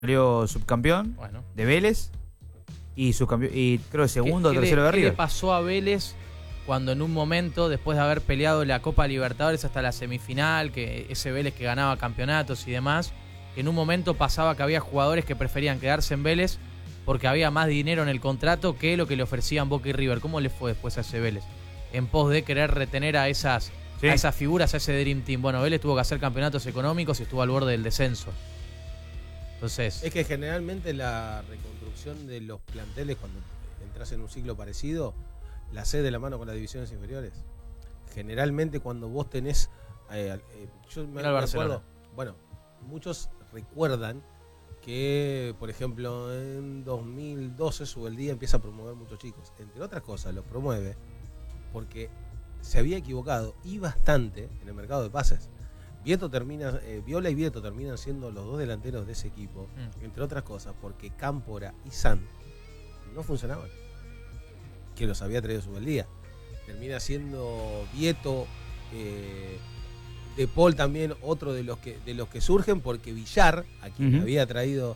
salió subcampeón de Vélez y subcampeón, y creo que segundo o tercero de River. ¿Qué le pasó a Vélez cuando en un momento, después de haber peleado la Copa Libertadores hasta la semifinal, que ese Vélez que ganaba campeonatos y demás, que en un momento pasaba que había jugadores que preferían quedarse en Vélez porque había más dinero en el contrato que lo que le ofrecían Boca y River? ¿Cómo le fue después a ese Vélez? En pos de querer retener a esas figuras, a ese Dream Team. Bueno, Vélez tuvo que hacer campeonatos económicos y estuvo al borde del descenso. Entonces, es que generalmente la reconstrucción de los planteles, cuando entras en un ciclo parecido, la haces de la mano con las divisiones inferiores. Generalmente cuando vos tenés... yo me acuerdo, bueno, muchos recuerdan que, por ejemplo, en 2012 Subeldía empieza a promover muchos chicos. Entre otras cosas, los promueve porque se había equivocado, y bastante, en el mercado de pases. Viola y Vieto terminan siendo los dos delanteros de ese equipo, entre otras cosas, porque Cámpora y San no funcionaban, que los había traído Subeldía. Termina siendo Vieto, De Paul también otro de los que surgen, porque Villar, a quien había traído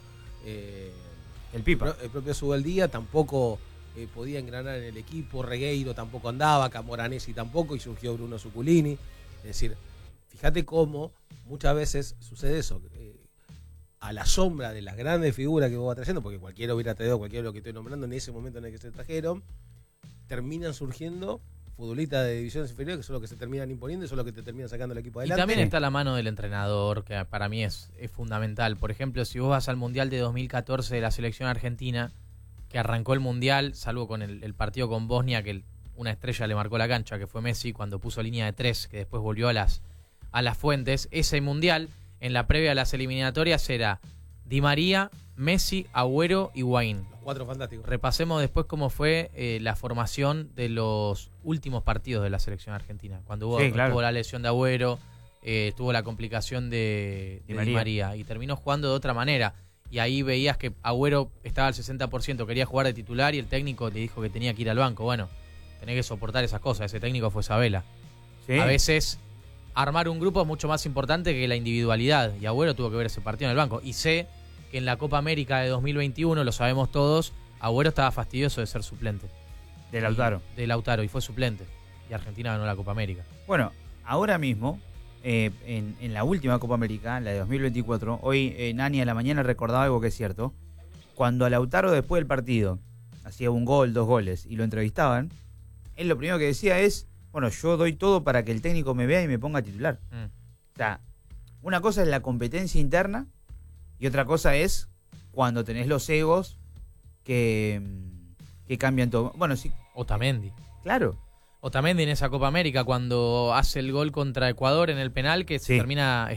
el propio Subeldía, tampoco podía engranar en el equipo. Regueiro tampoco andaba, Camoranesi tampoco, y surgió Bruno Zuculini. Es decir, fíjate cómo muchas veces sucede eso, a la sombra de las grandes figuras que vos vas trayendo, porque cualquiera hubiera traído cualquiera de lo que estoy nombrando en ese momento en el que se trajeron, terminan surgiendo futbolistas de divisiones inferiores que son los que se terminan imponiendo y son los que te terminan sacando el equipo adelante. Y también está la mano del entrenador, que para mí es fundamental. Por ejemplo, si vos vas al Mundial de 2014 de la selección argentina, que arrancó el Mundial, salvo con el partido con Bosnia, que una estrella le marcó la cancha, que fue Messi, cuando puso línea de 3, que después volvió a las fuentes. Ese Mundial, en la previa de las eliminatorias, era Di María, Messi, Agüero y Higuaín. Los cuatro fantásticos. Repasemos después cómo fue la formación de los últimos partidos de la selección argentina. Cuando tuvo la lesión de Agüero, tuvo la complicación de Di María, y terminó jugando de otra manera. Y ahí veías que Agüero estaba al 60%, quería jugar de titular, y el técnico le dijo que tenía que ir al banco. Bueno, tenés que soportar esas cosas. Ese técnico fue Sabela. Sí. A veces armar un grupo es mucho más importante que la individualidad, y Agüero tuvo que ver ese partido en el banco. Y sé que en la Copa América de 2021, lo sabemos todos, Agüero estaba fastidioso de ser suplente. De Lautaro. Y fue suplente. Y Argentina ganó la Copa América. Bueno, ahora mismo, en la última Copa América, la de 2024, hoy Nani a la mañana recordaba algo que es cierto. Cuando a Lautaro, después del partido, hacía un gol, 2 goles, y lo entrevistaban, él lo primero que decía es: bueno, yo doy todo para que el técnico me vea y me ponga titular. O sea, una cosa es la competencia interna y otra cosa es cuando tenés los egos que cambian todo. Bueno, sí. Otamendi. Claro. Otamendi en esa Copa América, cuando hace el gol contra Ecuador en el penal, que se termina,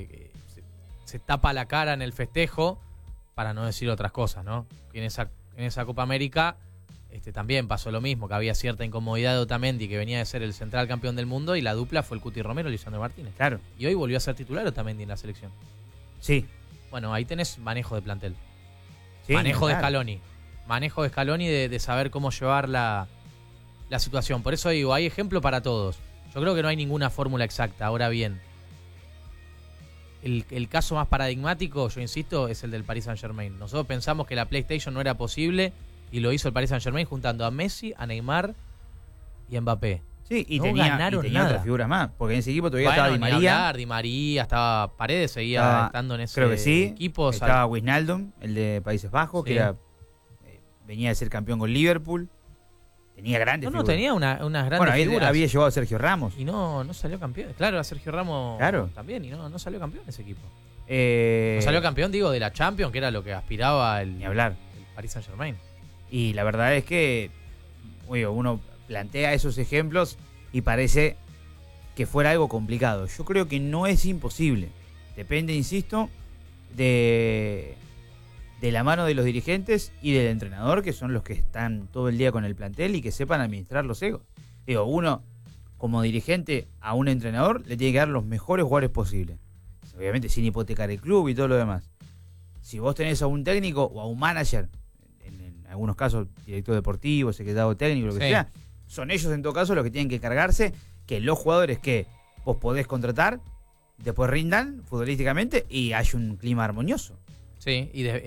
se tapa la cara en el festejo, para no decir otras cosas, ¿no? Y en esa Copa América también pasó lo mismo, que había cierta incomodidad de Otamendi, que venía de ser el central campeón del mundo, y la dupla fue el Cuti Romero y Lisandro Martínez. Claro. Y hoy volvió a ser titular Otamendi en la selección. Sí. Bueno, ahí tenés manejo de plantel. Sí, manejo de Scaloni. Manejo de Scaloni de saber cómo llevar la situación. Por eso digo, hay ejemplo para todos. Yo creo que no hay ninguna fórmula exacta. Ahora bien, el caso más paradigmático, yo insisto, es el del Paris Saint-Germain. Nosotros pensamos que la PlayStation no era posible, y lo hizo el Paris Saint-Germain juntando a Messi, a Neymar y a Mbappé. Sí, y tenía otras figuras más, porque en ese equipo todavía estaba Di María. Di María, estaba Paredes, seguía estando en ese equipo. Estaba Wijnaldum, el de Países Bajos, que venía de ser campeón con Liverpool. Tenía grandes figuras. Tenía unas grandes figuras. Había llevado a Sergio Ramos. Y no salió campeón. Claro, a Sergio Ramos también, y no salió campeón ese equipo. No salió campeón, digo, de la Champions, que era lo que aspiraba el Paris Saint-Germain. Y la verdad es que uno plantea esos ejemplos y parece que fuera algo complicado. Yo creo que no es imposible. Depende, insisto, de la mano de los dirigentes y del entrenador, que son los que están todo el día con el plantel y que sepan administrar los egos. Digo, uno como dirigente a un entrenador le tiene que dar los mejores jugadores posibles. Obviamente sin hipotecar el club y todo lo demás. Si vos tenés a un técnico o a un manager, en algunos casos director deportivo, secretario técnico, lo que sea, son ellos en todo caso los que tienen que cargarse que los jugadores que vos podés contratar después rindan futbolísticamente y haya un clima armonioso. Sí, y